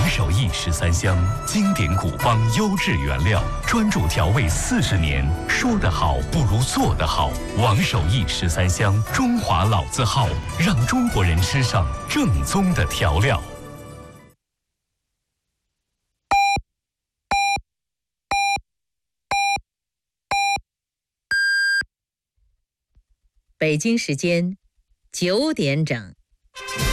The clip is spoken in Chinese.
守义13香，经典古方，优质原料，专注调味40年。说得好不如做得好。王守义13香，中华老字号，让中国人吃上正宗的调料。 北京时间9点整。